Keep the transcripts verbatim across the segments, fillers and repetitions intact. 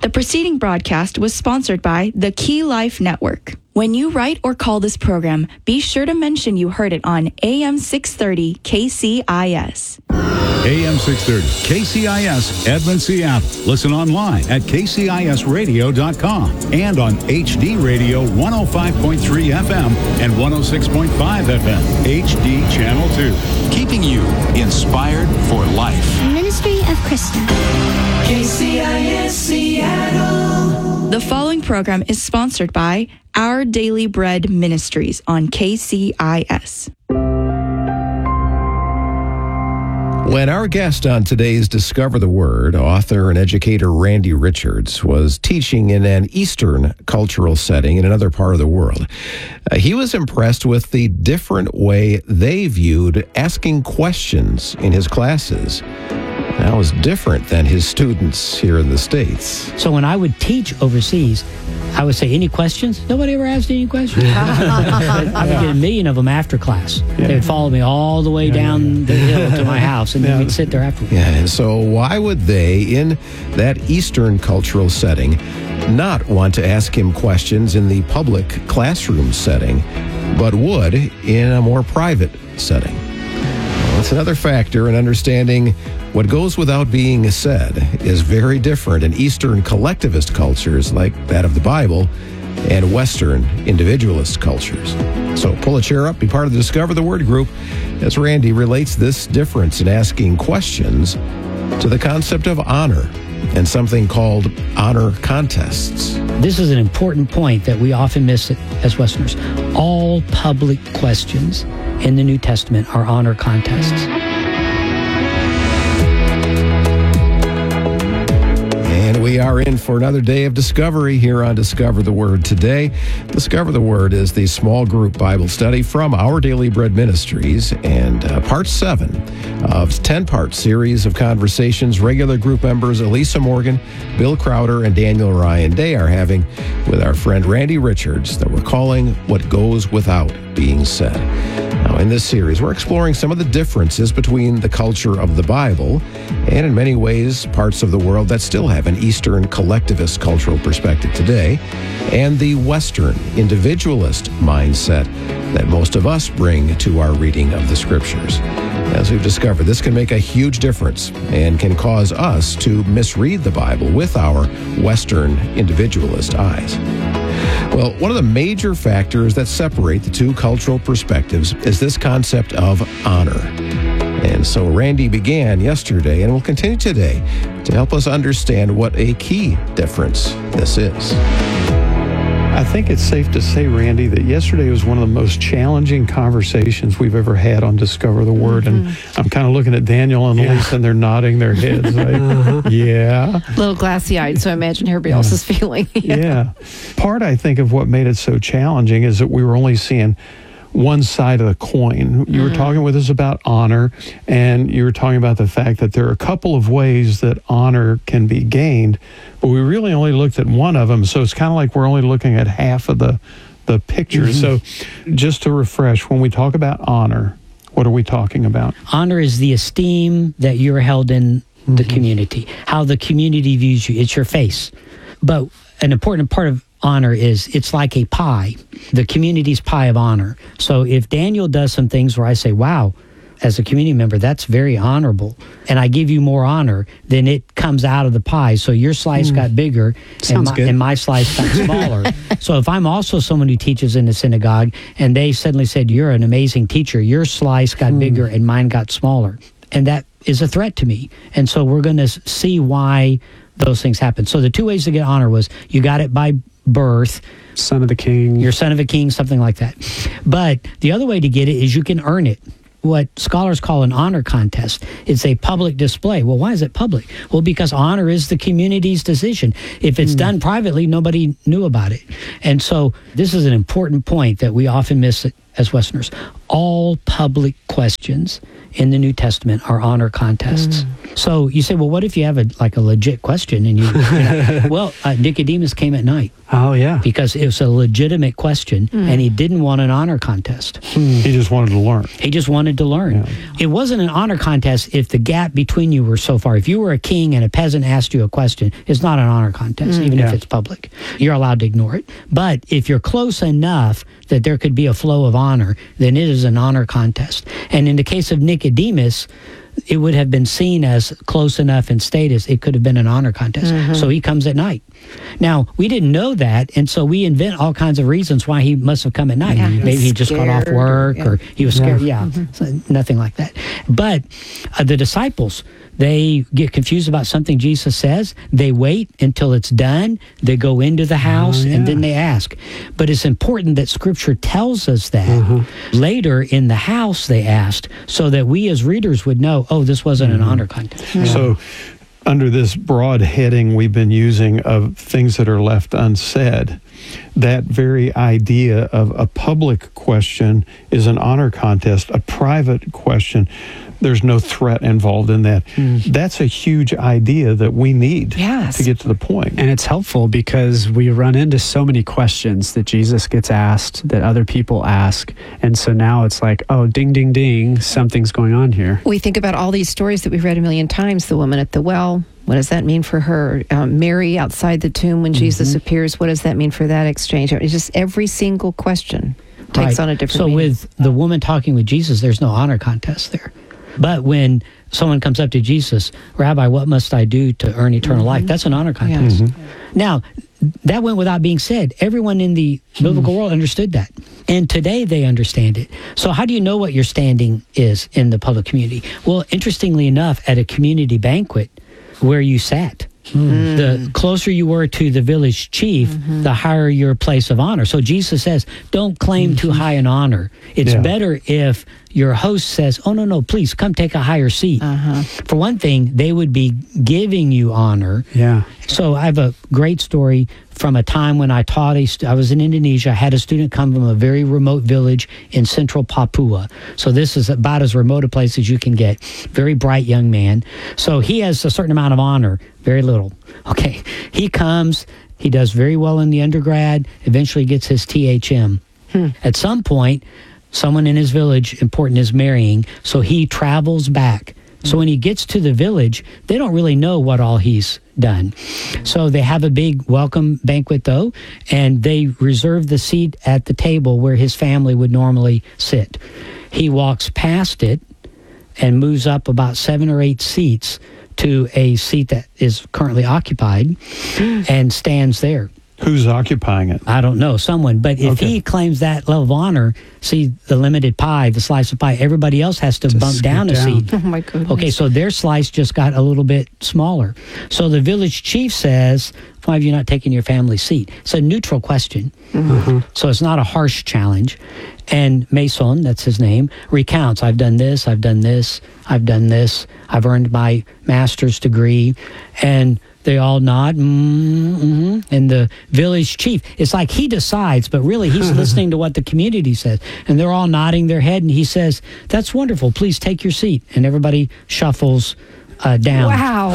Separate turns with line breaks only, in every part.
The preceding broadcast was sponsored by the Key Life Network. When you write or call this program, be sure to mention you heard it on A M six thirty K C I S.
A M six thirty K C I S, Edmond, Seattle. Listen online at k c i s radio dot com and on H D Radio one oh five point three F M and one oh six point five F M, H D Channel two. Keeping you inspired for life.
Ministry of Krista.
K C I S Seattle.
The following program is sponsored by Our Daily Bread Ministries on K C I S.
When our guest on today's Discover the Word, author and educator Randy Richards, was teaching in an Eastern cultural setting in another part of the world, uh, he was impressed with the different way they viewed asking questions in his classes. That was different than his students here in the States.
So when I would teach overseas, I would say, any questions? Nobody ever asked any questions. I would get a million of them after class. Yeah. They would follow me all the way yeah, down yeah. the hill to my house, and yeah. then we'd sit there afterwards.
Yeah, and so why would they, in that Eastern cultural setting, not want to ask him questions in the public classroom setting, but would in a more private setting? Well, that's another factor in understanding what goes without being said is very different in Eastern collectivist cultures like that of the Bible and Western individualist cultures. So pull a chair up, be part of the Discover the Word group as Randy relates this difference in asking questions to the concept of honor and something called honor contests.
This is an important point that we often miss as Westerners. All public questions in the New Testament are honor contests.
And we are in for another day of discovery here on Discover the Word today. Discover the Word is the small group Bible study from Our Daily Bread Ministries, and uh, part seven of ten-part series of conversations regular group members Elisa Morgan, Bill Crowder, and Daniel Ryan Day are having with our friend Randy Richards that we're calling What Goes Without Being Said. Now, in this series, we're exploring some of the differences between the culture of the Bible and, in many ways, parts of the world that still have an Eastern collectivist cultural perspective today, and the Western individualist mindset that most of us bring to our reading of the Scriptures. As we've discovered, this can make a huge difference and can cause us to misread the Bible with our Western individualist eyes. Well, one of the major factors that separate the two cultural perspectives is this concept of honor. And so Randy began yesterday and will continue today to help us understand what a key difference this is.
I think it's safe to say, Randy, that yesterday was one of the most challenging conversations we've ever had on Discover the Word. Mm-hmm. And I'm kind of looking at Daniel and yeah. Lisa, and they're nodding their heads. Like, uh-huh. Yeah.
A little glassy-eyed, so I imagine everybody yeah. else is feeling.
yeah. yeah. Part, I think, of what made it so challenging is that we were only seeing one side of the coin. You were mm-hmm. talking with us about honor, and you were talking about the fact that there are a couple of ways that honor can be gained, but we really only looked at one of them, so it's kind of like we're only looking at half of the, the picture. Mm-hmm. So just to refresh, when we talk about honor, what are we talking about?
Honor is the esteem that you're held in mm-hmm. the community, how the community views you. It's your face. But an important part of honor is it's like a pie, the community's pie of honor. So if Daniel does some things where I say, wow, as a community member, that's very honorable, and I give you more honor, then it comes out of the pie. So your slice mm. got bigger and my, and my slice got smaller. So if I'm also someone who teaches in the synagogue and they suddenly said, you're an amazing teacher, your slice got mm. bigger and mine got smaller. And that is a threat to me. And so we're going to see why those things happen. So the two ways to get honor was you got it by birth,
son of the king,
you're son of a king, something like that. But the other way to get it is you can earn it. What scholars call an honor contest. It's a public display. Well, why is it public? Well, because honor is the community's decision. If it's mm. done privately, nobody knew about it. And so this is an important point that we often miss as Westerners. all public questions in the New Testament are honor contests. Mm. So you say, well, what if you have a like a legit question and you, you know, well, uh, Nicodemus came at night.
Oh, yeah.
Because it was a legitimate question, mm. and he didn't want an honor contest.
Mm. He just wanted to learn.
He just wanted to learn. Yeah. It wasn't an honor contest if the gap between you were so far. If you were a king and a peasant asked you a question, it's not an honor contest, mm. even yeah. if it's public. You're allowed to ignore it. But if you're close enough that there could be a flow of honor, then it is an honor contest. And in the case of Nicodemus, it would have been seen as close enough in status. It could have been an honor contest. Mm-hmm. So he comes at night. Now, we didn't know that, and so we invent all kinds of reasons why he must have come at night.
Yeah,
Maybe he just got off work,
yeah.
or he was scared. Yeah,
yeah.
Mm-hmm. So nothing like that. But uh, the disciples, they get confused about something Jesus says. They wait until it's done. They go into the house, oh, yeah. and then they ask. But it's important that Scripture tells us that. Mm-hmm. Later in the house, they asked, so that we as readers would know, oh, this wasn't mm-hmm. an honor contest.
Yeah. So under this broad heading we've been using of things that are left unsaid, that very idea of a public question is an honor contest, a private question, there's no threat involved in that. Mm. That's a huge idea that we need
yes.
to get to the point.
And it's helpful because we run into so many questions that Jesus gets asked, that other people ask. And so now it's like, oh, ding, ding, ding, something's going on here.
We think about all these stories that we've read a million times. The woman at the well, what does that mean for her? Um, Mary outside the tomb when mm-hmm. Jesus appears, what does that mean for that exchange? It's just every single question takes
right.
on a different
So
meaning.
with the woman talking with Jesus, there's no honor contest there. But when someone comes up to Jesus, Rabbi, what must I do to earn eternal mm-hmm. life? That's an honor contest. Mm-hmm. Now, that went without being said. Everyone in the biblical mm-hmm. world understood that. And today they understand it. So how do you know what your standing is in the public community? Well, interestingly enough, at a community banquet where you sat, Mm. the closer you were to the village chief, mm-hmm. the higher your place of honor. So Jesus says, don't claim mm-hmm. too high an honor. It's yeah. better if your host says, oh, no, no, please come take a higher seat. Uh-huh. For one thing, they would be giving you honor.
Yeah.
So I have a great story from a time when I taught, a st- I was in Indonesia. I had a student come from a very remote village in central Papua. So this is about as remote a place as you can get. Very bright young man. So he has a certain amount of honor, very little. Okay. He comes, he does very well in the undergrad, eventually gets his T H M. Hmm. At some point, someone in his village important is marrying, so he travels back. So when he gets to the village, they don't really know what all he's done. So they have a big welcome banquet, though, and they reserve the seat at the table where his family would normally sit. He walks past it and moves up about seven or eight seats to a seat that is currently occupied and stands there.
Who's occupying it?
I don't know, someone. But if okay. he claims that level of honor, see the limited pie, the slice of pie, everybody else has to
just
bump down, down a seat.
Oh, my goodness.
Okay, so their slice just got a little bit smaller. So the village chief says, why have you not taken your family's seat? It's a neutral question. Mm-hmm. So it's not a harsh challenge. And Mason, that's his name, recounts, I've done this, I've done this, I've done this, I've earned my master's degree. And they all nod, mm-hmm. and the village chief, it's like he decides, but really he's listening to what the community says. And they're all nodding their head, and he says, that's wonderful, please take your seat. And everybody shuffles uh, down.
Wow.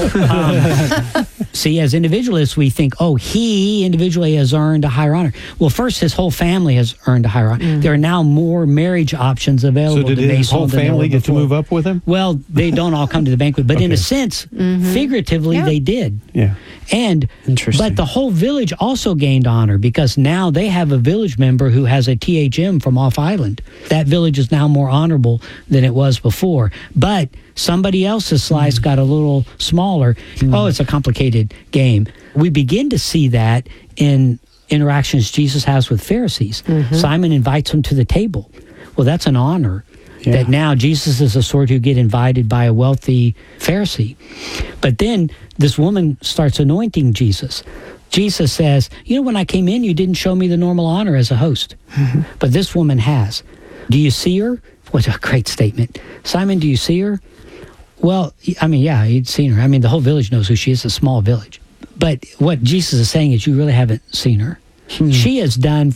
Um, see, as individualists, we think, oh, he individually has earned a higher honor. Well, first, his whole family has earned a higher honor. Mm. There are now more marriage options available
so did
to
his
Mason
whole family get to move up with him?
Well, they don't all come to the banquet, but
okay.
in a sense, mm-hmm. figuratively,
yeah.
they did.
Yeah.
And
Interesting.
But the whole village also gained honor because now they have a village member who has a T H M from off island. That village is now more honorable than it was before. But somebody else's slice mm. got a little smaller. Mm. Oh, it's a complicated game. We begin to see that in interactions Jesus has with Pharisees. Mm-hmm. Simon invites him to the table. Well, that's an honor. Yeah. That now Jesus is a sort who get invited by a wealthy Pharisee. But then this woman starts anointing Jesus. Jesus says, you know, when I came in, you didn't show me the normal honor as a host. Mm-hmm. But this woman has. Do you see her? What a great statement. Simon, do you see her? Well, I mean, yeah, he'd seen her. I mean, the whole village knows who she is, a small village. But what Jesus is saying is you really haven't seen her. Mm-hmm. She has done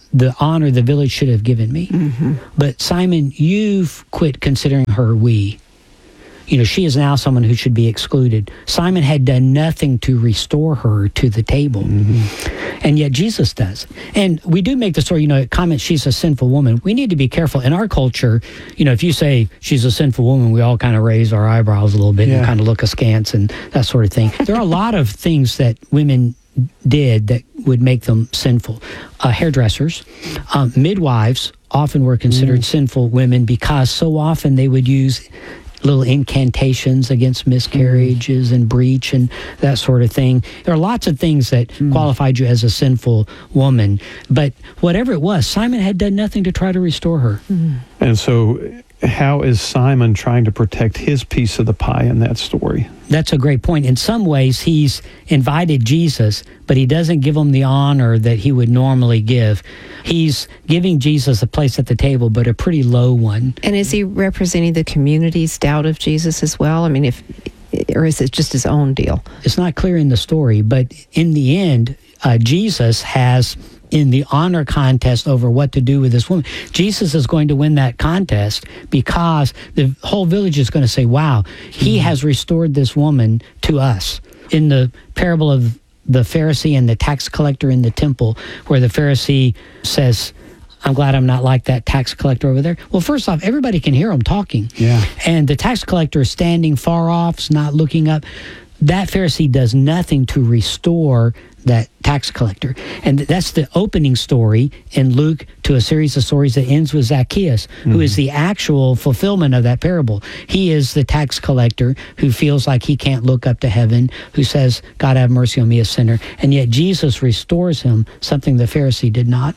the honor the village should have given me.
Mm-hmm.
But Simon, you've quit considering her we. You know, she is now someone who should be excluded. Simon had done nothing to restore her to the table. Mm-hmm. And yet Jesus does. And we do make the story, you know, it comments she's a sinful woman. We need to be careful. In our culture, you know, if you say she's a sinful woman, we all kind of raise our eyebrows a little bit yeah. and kind of look askance and that sort of thing. There are a lot of things that women did that would make them sinful. Uh, hairdressers, um, midwives often were considered mm. sinful women because so often they would use little incantations against miscarriages mm. and breach and that sort of thing. There are lots of things that mm. qualified you as a sinful woman. But whatever it was, Simon had done nothing to try to restore her.
Mm. And so how is Simon trying to protect his piece of the pie in that story?
That's a great point. In some ways, he's invited Jesus, but he doesn't give him the honor that he would normally give. He's giving Jesus a place at the table, but a pretty low one.
And is he representing the community's doubt of Jesus as well? I mean, if or is it just his own deal?
It's not clear in the story, but in the end, uh, Jesus has, in the honor contest over what to do with this woman, Jesus is going to win that contest because the whole village is going to say, wow, he mm-hmm. has restored this woman to us. In the parable of the Pharisee and the tax collector in the temple, where the Pharisee says, I'm glad I'm not like that tax collector over there. Well, first off, everybody can hear him talking.
Yeah.
And the tax collector is standing far off, is not looking up. That Pharisee does nothing to restore that tax collector. And that's the opening story in Luke to a series of stories that ends with Zacchaeus, mm-hmm. who is the actual fulfillment of that parable. He is the tax collector who feels like he can't look up to heaven, who says, God have mercy on me, a sinner. And yet Jesus restores him, something the Pharisee did not.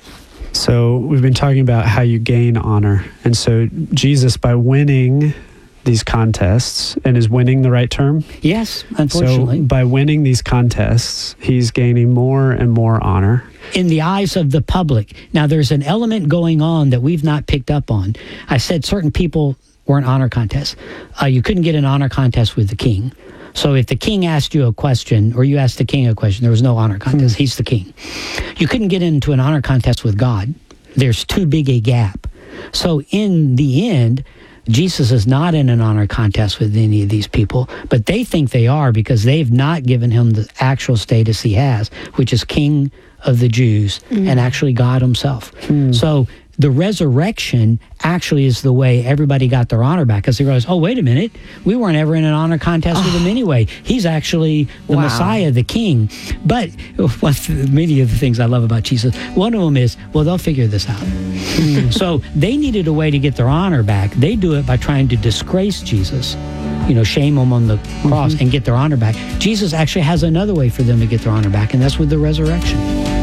So we've been talking about how you gain honor. And so Jesus, by winning these contests, and is winning the right term?
Yes, unfortunately.
So by winning these contests, he's gaining more and more honor.
In the eyes of the public. Now, there's an element going on that we've not picked up on. I said certain people were in honor contests. Uh, you couldn't get an honor contest with the king. So if the king asked you a question, or you asked the king a question, there was no honor contest. Hmm. He's the king. You couldn't get into an honor contest with God. There's too big a gap. So in the end, Jesus is not in an honor contest with any of these people, but they think they are because they've not given him the actual status he has, which is King of the Jews mm. and actually God himself. Mm. So the resurrection actually is the way everybody got their honor back, because they realized, oh, wait a minute, we weren't ever in an honor contest oh. with him anyway. He's actually the wow. Messiah, the King. But what's many of the things I love about Jesus, one of them is, well, they'll figure this out. Mm. So they needed a way to get their honor back. They do it by trying to disgrace Jesus, you know, shame him on the cross mm-hmm. and get their honor back. Jesus actually has another way for them to get their honor back, and that's with the resurrection.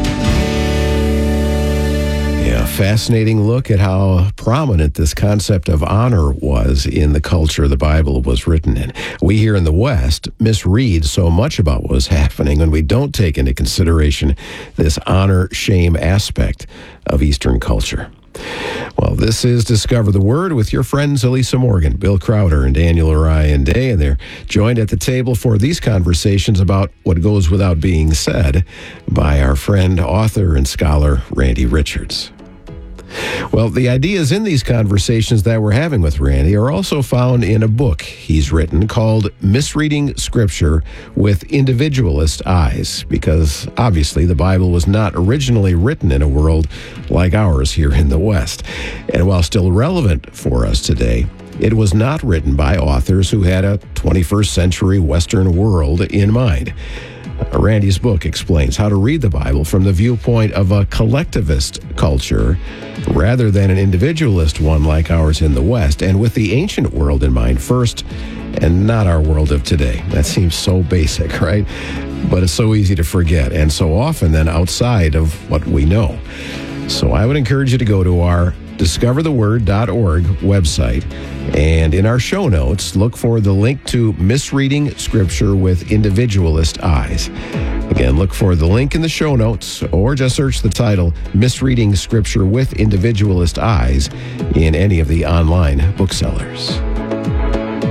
Yeah, fascinating look at how prominent this concept of honor was in the culture the Bible was written in. We here in the West misread so much about what was happening when we don't take into consideration this honor-shame aspect of Eastern culture. Well, this is Discover the Word with your friends Elisa Morgan, Bill Crowder, and Daniel Orion Day, and they're joined at the table for these conversations about what goes without being said by our friend, author, and scholar Randy Richards. Well, the ideas in these conversations that we're having with Randy are also found in a book he's written called Misreading Scripture with Individualist Eyes, because obviously the Bible was not originally written in a world like ours here in the West. And while still relevant for us today, it was not written by authors who had a twenty-first century Western world in mind. Randy's book explains how to read the Bible from the viewpoint of a collectivist culture rather than an individualist one like ours in the West, and with the ancient world in mind first and not our world of today. That seems so basic, right? But it's so easy to forget, and so often then outside of what we know. So I would encourage you to go to our discover the word dot org website, and in our show notes, look for the link to Misreading Scripture with Individualist Eyes. Again, look for the link in the show notes, or just search the title Misreading Scripture with Individualist Eyes in any of the online booksellers.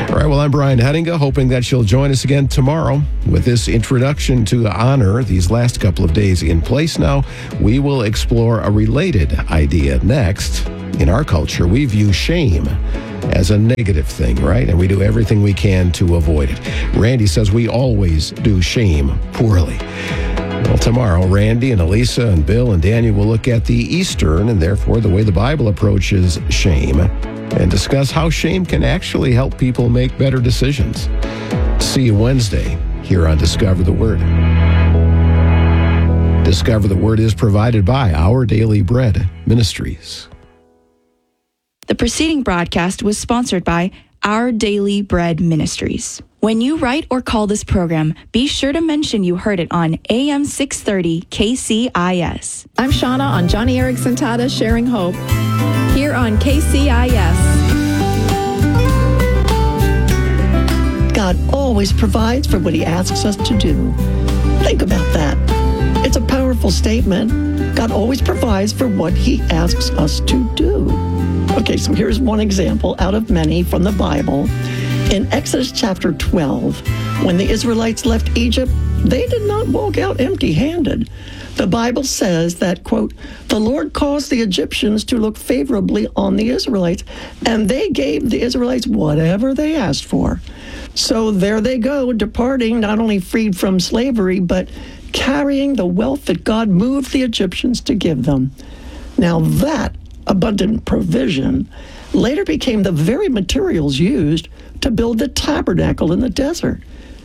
All right, well, I'm Brian Hettinga, hoping that you'll join us again tomorrow with this introduction to honor these last couple of days in place. Now, we will explore a related idea next. In our culture, we view shame as a negative thing, right? And we do everything we can to avoid it. Randy says we always do shame poorly. Well, tomorrow, Randy and Elisa and Bill and Daniel will look at the Eastern and therefore the way the Bible approaches shame and discuss how shame can actually help people make better decisions. See you Wednesday here on Discover the Word. Discover the Word is provided by Our Daily Bread Ministries.
The preceding broadcast was sponsored by Our Daily Bread Ministries. When you write or call this program, be sure to mention you heard it on A M six thirty K C I S.
I'm Shauna on Johnny Erickson Tada Sharing Hope here on K C I S.
God always provides for what he asks us to do. Think about that. It's a powerful statement. God always provides for what he asks us to do. Okay, so here's one example out of many from the Bible. In Exodus chapter twelve, when the Israelites left Egypt, they did not walk out empty-handed. The Bible says that, quote, the Lord caused the Egyptians to look favorably on the Israelites, and they gave the Israelites whatever they asked for. So there they go, departing, not only freed from slavery, but carrying the wealth that God moved the Egyptians to give them. Now that abundant provision later became the very materials used to build the tabernacle in the desert.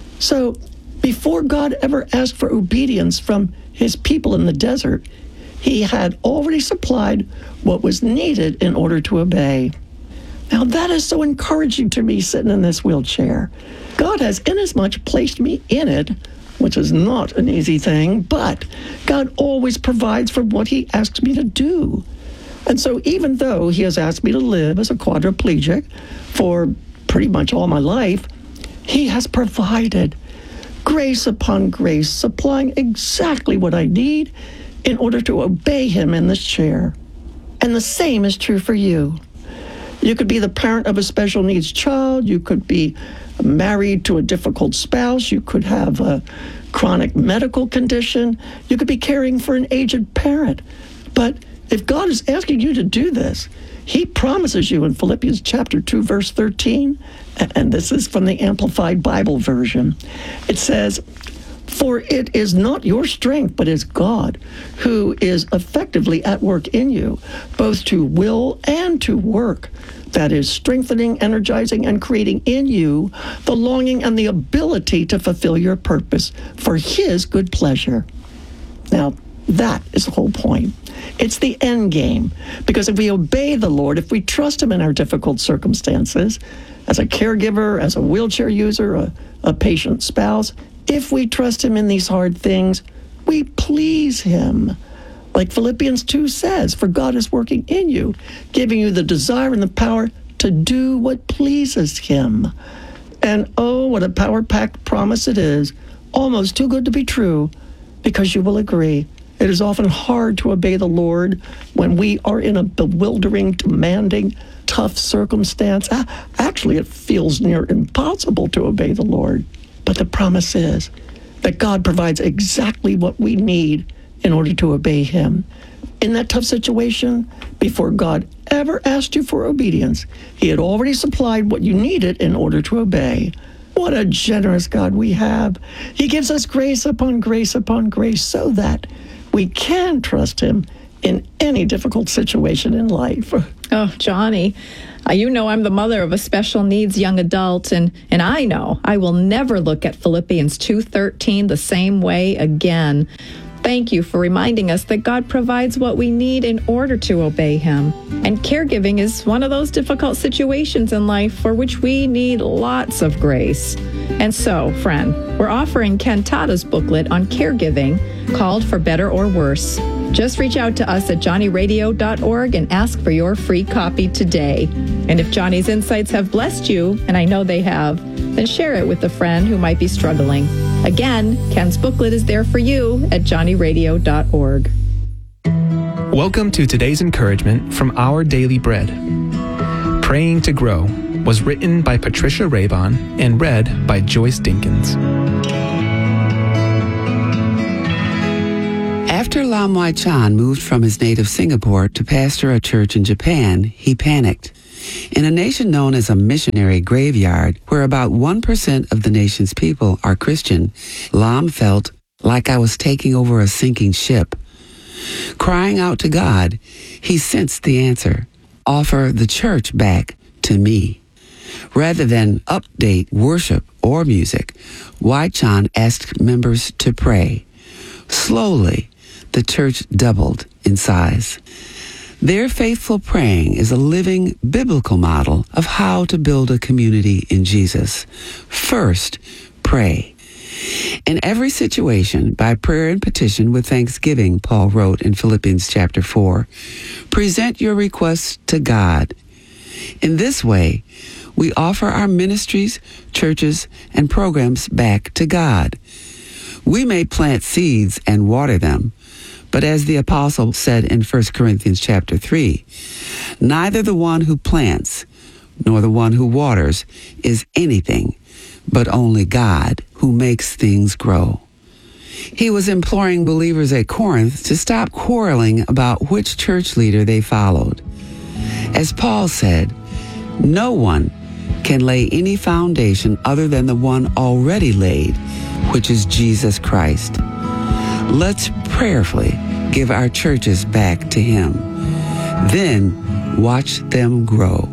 So before God ever asked for obedience from his people in the desert, he had already supplied what was needed in order to obey. Now that is so encouraging to me sitting in this wheelchair. God has inasmuch placed me in it, which is not an easy thing, but God always provides for what he asks me to do. And so even though he has asked me to live as a quadriplegic for pretty much all my life, he has provided grace upon grace, supplying exactly what I need in order to obey him in this chair. And the same is true for you. You could be the parent of a special needs child. You could be married to a difficult spouse. You could have a chronic medical condition. You could be caring for an aged parent. But if God is asking you to do this, he promises you in Philippians chapter two, verse thirteen, and this is from the Amplified Bible version. It says, for it is not your strength, but is God who is effectively at work in you, both to will and to work. That is strengthening, energizing, and creating in you the longing and the ability to fulfill your purpose for his good pleasure. Now, that is the whole point. It's the end game. Because if we obey the Lord, if we trust him in our difficult circumstances, as a caregiver, as a wheelchair user, a, a patient spouse, if we trust him in these hard things, we please him. Like Philippians two says, for God is working in you, giving you the desire and the power to do what pleases him. And oh, what a power-packed promise it is, almost too good to be true, because you will agree. It is often hard to obey the Lord when we are in a bewildering, demanding, tough circumstance. Actually, it feels near impossible to obey the Lord. But the promise is that God provides exactly what we need in order to obey him. In that tough situation, before God ever asked you for obedience, he had already supplied what you needed in order to obey. What a generous God we have. He gives us grace upon grace upon grace so that we can trust him in any difficult situation in life.
Oh, Johnny, uh, you know I'm the mother of a special needs young adult, and, and I know I will never look at Philippians two thirteen the same way again. Thank you for reminding us that God provides what we need in order to obey him. And caregiving is one of those difficult situations in life for which we need lots of grace. And so, friend, we're offering Ken Tada's booklet on caregiving called For Better or Worse. Just reach out to us at johnny radio dot org and ask for your free copy today. And if Johnny's insights have blessed you, and I know they have, then share it with a friend who might be struggling. Again, Ken's booklet is there for you at johnny radio dot org.
Welcome to today's encouragement from Our Daily Bread. Praying to grow, was written by Patricia Raybon and read by Joyce Dinkins.
After Lam Wai Chan moved from his native Singapore to pastor a church in Japan, he panicked. In a nation known as a missionary graveyard, where about one percent of the nation's people are Christian, Lam felt like I was taking over a sinking ship. Crying out to God, he sensed the answer: offer the church back to me. Rather than update worship or music, Wai Chan asked members to pray. Slowly, the church doubled in size. Their faithful praying is a living biblical model of how to build a community in Jesus. First, pray. In every situation, by prayer and petition with thanksgiving, Paul wrote in Philippians chapter four, present your requests to God. In this way, we offer our ministries, churches, and programs back to God. We may plant seeds and water them, but as the apostle said in First Corinthians chapter three, neither the one who plants nor the one who waters is anything, but only God who makes things grow. He was imploring believers at Corinth to stop quarreling about which church leader they followed. As Paul said, no one can lay any foundation other than the one already laid, which is Jesus Christ. Let's prayerfully give our churches back to Him. Then watch them grow.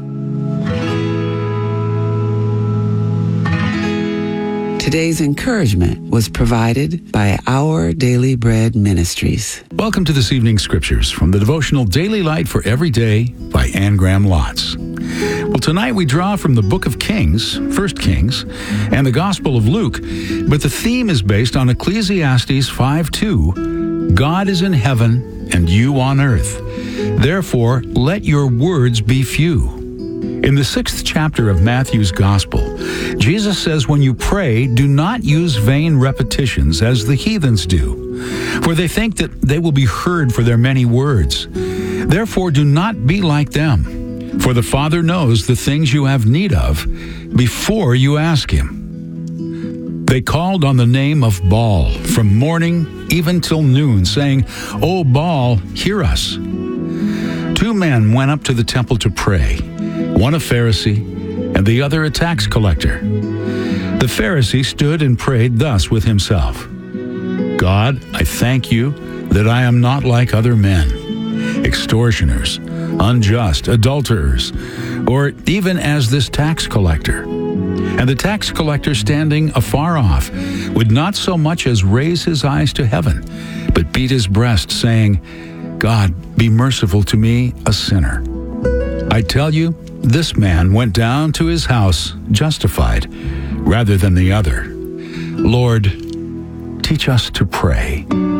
Today's encouragement was provided by Our Daily Bread Ministries.
Welcome to this evening's scriptures from the devotional Daily Light for Every Day by Anne Graham Lotz. Well, tonight we draw from the book of Kings, First Kings, and the Gospel of Luke, but the theme is based on Ecclesiastes five two. God is in heaven and you on earth. Therefore, let your words be few. In the sixth chapter of Matthew's Gospel, Jesus says, when you pray, do not use vain repetitions as the heathens do, for they think that they will be heard for their many words. Therefore, do not be like them, for the Father knows the things you have need of before you ask Him. They called on the name of Baal from morning even till noon, saying, O Baal, hear us. Two men went up to the temple to pray, one a Pharisee and the other a tax collector. The Pharisee stood and prayed thus with himself, God, I thank you that I am not like other men, extortioners, unjust, adulterers, or even as this tax collector. And the tax collector, standing afar off, would not so much as raise his eyes to heaven, but beat his breast, saying, God, be merciful to me, a sinner. I tell you, this man went down to his house justified rather than the other. Lord, teach us to pray.